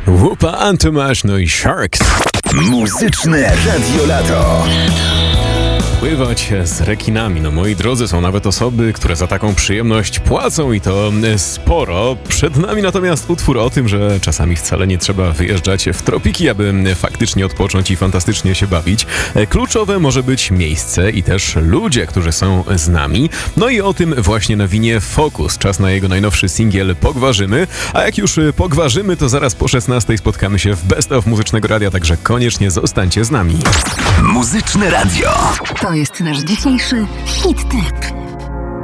Łupa, Antomasz, no i Sharks. Muzyczne Radio Lato. Pływać z rekinami. No moi drodzy, są nawet osoby, które za taką przyjemność płacą i to sporo. Przed nami natomiast utwór o tym, że czasami wcale nie trzeba wyjeżdżać w tropiki, aby faktycznie odpocząć i fantastycznie się bawić. Kluczowe może być miejsce i też ludzie, którzy są z nami. No i o tym właśnie nawinie Focus. Czas na jego najnowszy singiel Pogwarzymy. A jak już pogwarzymy, to zaraz po 16 spotkamy się w Best of Muzycznego Radia, także koniecznie zostańcie z nami. Muzyczne Radio. To jest nasz dzisiejszy hit tip.